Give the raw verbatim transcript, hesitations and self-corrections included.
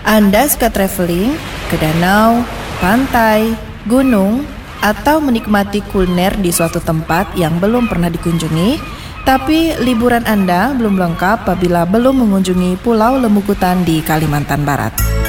Anda suka traveling ke danau, pantai, gunung, atau menikmati kuliner di suatu tempat yang belum pernah dikunjungi, tapi liburan Anda belum lengkap apabila belum mengunjungi Pulau Lembukutan di Kalimantan Barat.